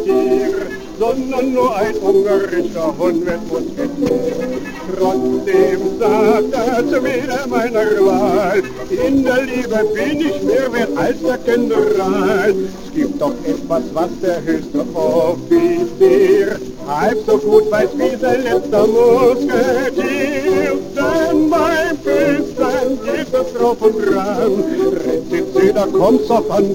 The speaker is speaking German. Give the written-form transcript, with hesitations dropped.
Tier, sondern nur ein ungarischer Hund wird Musketier. Trotzdem sagt er zu mir meiner Wahl, in der Liebe bin ich mehr wert als der General. Es gibt doch etwas, was der höchste Offizier halb so gut weiß wie sein letzter Musketier. Denn beim Küssen geht es drauf und dran, Rezit, da kommt's auf an